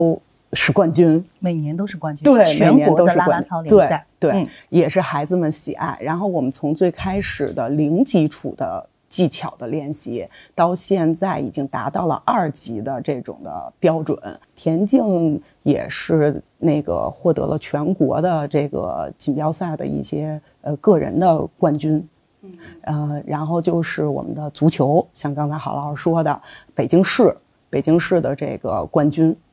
是冠军， 每年都是冠军， 对， 全国的啦啦操联赛， 对，也是孩子们喜爱。然后我们从最开始的零基础的技巧的练习，到现在已经达到了2级的这种的标准。田径也是那个获得了全国的这个锦标赛的一些个人的冠军。然后就是我们的足球，像刚才郝老师说的，北京市的这个冠军。